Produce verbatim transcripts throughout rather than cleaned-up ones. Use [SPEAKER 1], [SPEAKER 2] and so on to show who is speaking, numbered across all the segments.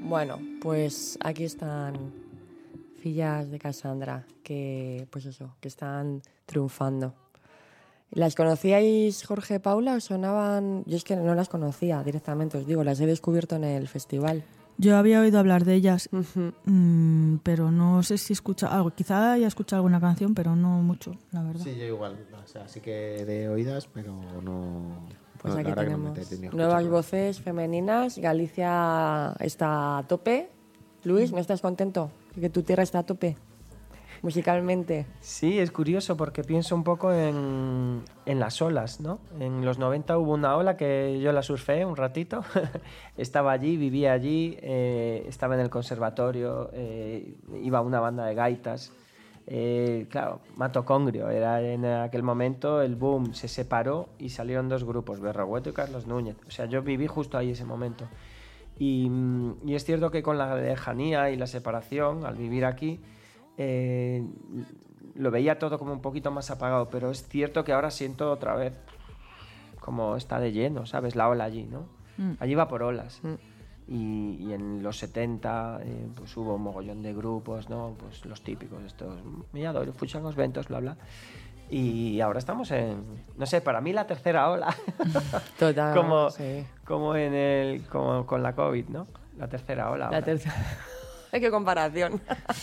[SPEAKER 1] Bueno, pues aquí están fillas de Cassandra, que pues eso, que están triunfando. ¿Las conocíais, Jorge, Paula? ¿Os sonaban? Yo es que no las conocía directamente, os digo, las he descubierto en el festival.
[SPEAKER 2] Yo había oído hablar de ellas,
[SPEAKER 1] Uh-huh.
[SPEAKER 2] mmm, pero no sé si he escuchado algo. Quizá haya escuchado alguna canción, pero no mucho, la verdad.
[SPEAKER 3] Sí, yo igual. O sea, sí que de oídas, pero no...
[SPEAKER 1] Pues
[SPEAKER 3] no,
[SPEAKER 1] aquí
[SPEAKER 3] la verdad
[SPEAKER 1] tenemos
[SPEAKER 3] que no me he tenido que
[SPEAKER 1] nuevas
[SPEAKER 3] escucharlo.
[SPEAKER 1] voces femeninas. Galicia está a tope. Luis, ¿no estás contento? Que tu tierra está a tope musicalmente.
[SPEAKER 4] Sí, es curioso porque pienso un poco en, en las olas, ¿no? En los noventa hubo una ola que yo la surfé un ratito. Estaba allí, vivía allí, eh, estaba en el conservatorio, eh, iba a una banda de gaitas. Eh, claro, Mato Congrio era en aquel momento el boom, se separó y salieron dos grupos, Berrogueto y Carlos Núñez. O sea, yo viví justo ahí ese momento. Y, y es cierto que con la lejanía y la separación, al vivir aquí, Eh, lo veía todo como un poquito más apagado, pero es cierto que ahora siento otra vez como está de lleno, ¿sabes? La ola allí, ¿no? Mm. Allí va por olas. Mm. Y, y en los setenta eh, pues hubo un mogollón de grupos, ¿no? Pues los típicos, estos Milladoiro, Fuchangos, Ventos, bla, bla. Y ahora estamos en, no sé, para mí la tercera ola.
[SPEAKER 1] Total,
[SPEAKER 4] como,
[SPEAKER 1] sí.
[SPEAKER 4] como en el, como con la COVID, ¿no? La tercera ola.
[SPEAKER 1] La tercera. ¡Qué comparación!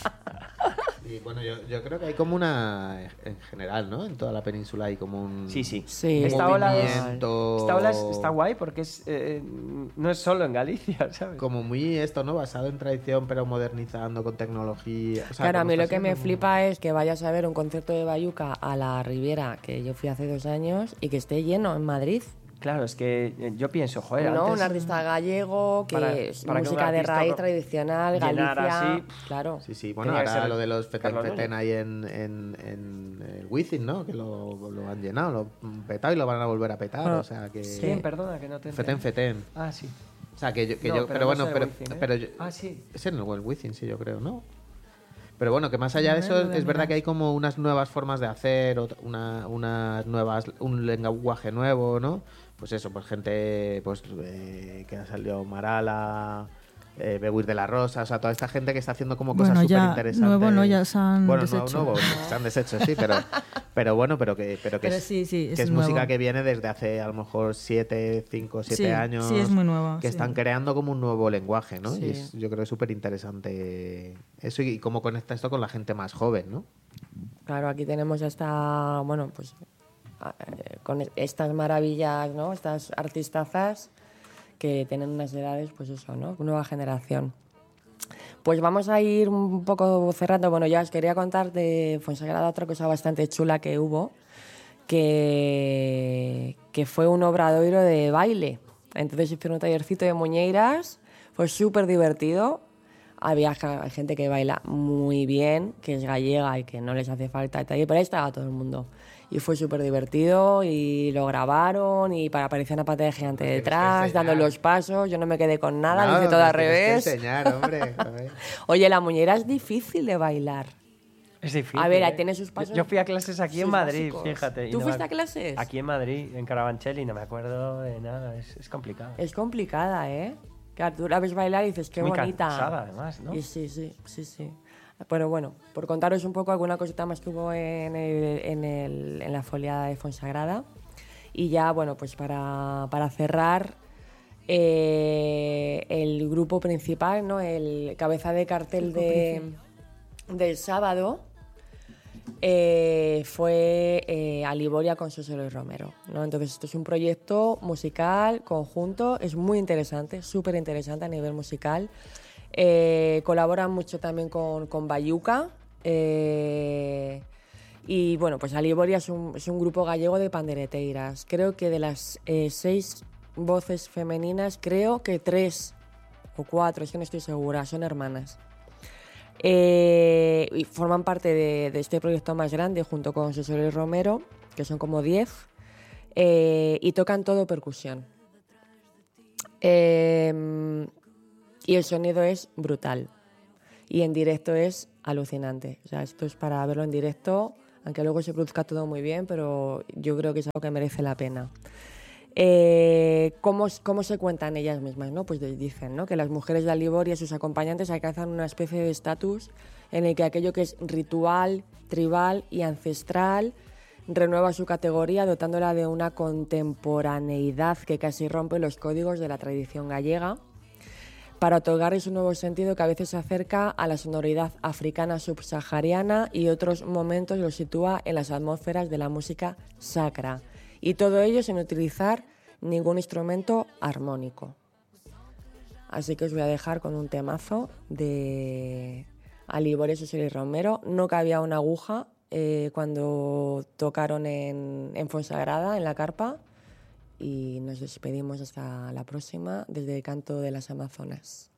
[SPEAKER 3] Y bueno, yo, yo creo que hay como una, en general, ¿no? En toda la península hay como un
[SPEAKER 4] Sí, sí.
[SPEAKER 1] sí.
[SPEAKER 4] Esta ola, es,
[SPEAKER 3] movimiento...
[SPEAKER 4] esta ola es, está guay porque es, eh, no es solo en Galicia, ¿sabes?
[SPEAKER 3] Como muy esto, ¿no? Basado en tradición, pero modernizando con tecnología. O sea,
[SPEAKER 1] claro, a mí lo que me
[SPEAKER 3] como...
[SPEAKER 1] flipa es que vayas a ver un concierto de Bayuca a la Riviera, que yo fui hace dos años, y que esté lleno en Madrid.
[SPEAKER 4] Claro, es que yo pienso, joder,
[SPEAKER 1] no,
[SPEAKER 4] antes...
[SPEAKER 1] un artista gallego, que
[SPEAKER 4] para,
[SPEAKER 1] es
[SPEAKER 4] para
[SPEAKER 1] música de raíz tradicional, Galicia,
[SPEAKER 4] así,
[SPEAKER 1] claro.
[SPEAKER 3] Sí, sí, bueno, ahora lo de los Feten Feten ahí en, en, en el Wizzing, ¿no? Que lo, lo han llenado, lo han petado y lo van a volver a petar, ah, o sea que...
[SPEAKER 4] Sí, perdona, que no te...
[SPEAKER 3] Feten Feten.
[SPEAKER 4] Ah, sí.
[SPEAKER 3] O sea, que yo... Que
[SPEAKER 4] no,
[SPEAKER 3] yo
[SPEAKER 4] pero
[SPEAKER 3] pero
[SPEAKER 4] no
[SPEAKER 3] bueno, pero...
[SPEAKER 4] Wizzing, ¿eh?
[SPEAKER 3] pero yo,
[SPEAKER 4] ah, sí.
[SPEAKER 3] Es en el Wizzing, sí, yo creo, ¿no? Pero bueno, que más allá no, de eso, es verdad que hay como unas nuevas formas de hacer, una, unas nuevas, un lenguaje nuevo, ¿no? Pues eso, pues gente pues eh, que ha salido Marala, eh, Bebuir de la Rosa, o sea, toda esta gente que está haciendo como cosas
[SPEAKER 2] bueno,
[SPEAKER 3] súper interesantes.
[SPEAKER 2] Nuevo no, ya se han
[SPEAKER 3] bueno,
[SPEAKER 2] deshecho.
[SPEAKER 3] Nuevo, nuevo, se han deshecho, sí, pero, pero bueno, pero que, pero que
[SPEAKER 2] pero
[SPEAKER 3] es,
[SPEAKER 2] sí, sí, es,
[SPEAKER 3] que es
[SPEAKER 2] nuevo.
[SPEAKER 3] música que viene desde hace a lo mejor siete, cinco, siete
[SPEAKER 2] sí,
[SPEAKER 3] años.
[SPEAKER 2] Sí, es muy nueva.
[SPEAKER 3] Que
[SPEAKER 2] sí.
[SPEAKER 3] están creando como un nuevo lenguaje, ¿no?
[SPEAKER 1] Sí.
[SPEAKER 3] Y es, yo creo que es súper interesante eso y, y cómo conecta esto con la gente más joven, ¿no?
[SPEAKER 1] Claro, aquí tenemos esta, bueno, pues con estas maravillas, ¿no? Estas artistazas que tienen unas edades, pues eso, ¿no? Nueva generación. Pues vamos a ir un poco cerrando. Bueno, ya os quería contar de Fuensagrada otra cosa bastante chula que hubo, que, que fue un obradoiro de baile. Entonces hicieron un tallercito de muñeiras, fue súper divertido. Había gente que baila muy bien, que es gallega y que no les hace falta el taller, pero ahí estaba todo el mundo. Y fue súper divertido y lo grabaron y aparecía una pantalla gigante detrás, dando los pasos. Yo no me quedé con nada,
[SPEAKER 3] no,
[SPEAKER 1] lo hice todo al revés.
[SPEAKER 3] Que enseñar, hombre.
[SPEAKER 1] Oye, la muñeira es difícil de bailar.
[SPEAKER 4] Es difícil.
[SPEAKER 1] A ver,
[SPEAKER 4] ¿eh?
[SPEAKER 1] tiene sus pasos.
[SPEAKER 4] Yo fui a clases aquí en Madrid,
[SPEAKER 1] básicos.
[SPEAKER 4] fíjate.
[SPEAKER 1] ¿Tú
[SPEAKER 4] no
[SPEAKER 1] fuiste
[SPEAKER 4] me...
[SPEAKER 1] a clases?
[SPEAKER 4] Aquí en Madrid, en Carabanchel, y no me acuerdo de nada. Es, es complicado.
[SPEAKER 1] Es complicada, ¿eh? Claro, tú la ves bailar y dices, qué
[SPEAKER 4] Muy
[SPEAKER 1] bonita.
[SPEAKER 4] Cansada, además, ¿no?
[SPEAKER 1] Y sí, sí, sí, sí. Pero bueno, por contaros un poco alguna cosita más que hubo en, el, en, el, en la foliada de Fuensagrada. Y ya, bueno, pues para, para cerrar, eh, el grupo principal, ¿no? El cabeza de cartel de, del sábado eh, fue eh, Aliboria con Sosolo y Romero, ¿no? Entonces esto es un proyecto musical conjunto, es muy interesante, súper interesante a nivel musical. Eh, colaboran mucho también con, con Bayuca eh, y bueno, pues Aliboria es un, es un grupo gallego de pandereteiras. Creo que de las eh, seis voces femeninas, creo que tres o cuatro, es que no estoy segura, son hermanas. Eh, y forman parte de, de este proyecto más grande junto con Sosolo y Romero, que son como diez, eh, y tocan todo percusión. Eh, y el sonido es brutal. Y en directo es alucinante. O sea, esto es para verlo en directo, aunque luego se produzca todo muy bien, pero yo creo que es algo que merece la pena. Eh, ¿cómo, ¿Cómo se cuentan ellas mismas? ¿No? Pues dicen, ¿no?, que las mujeres de Aliboria y sus acompañantes alcanzan una especie de estatus en el que aquello que es ritual, tribal y ancestral renueva su categoría, dotándola de una contemporaneidad que casi rompe los códigos de la tradición gallega, para otorgarles un nuevo sentido que a veces se acerca a la sonoridad africana subsahariana y otros momentos lo sitúa en las atmósferas de la música sacra. Y todo ello sin utilizar ningún instrumento armónico. Así que os voy a dejar con un temazo de Aliboria Susel y Romero. No cabía una aguja eh, cuando tocaron en, en Fonsagrada, en la carpa. Y nos despedimos hasta la próxima desde el Canto de las Amazonas.